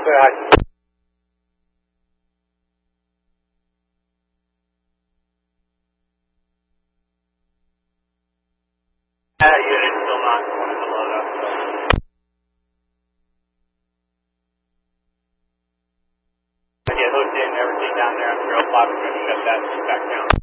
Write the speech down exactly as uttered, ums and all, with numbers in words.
Say hi. Uh, unit still not wanting to load up. So. I get hooked in, everything down there on zero five. I'm going to shut that back down.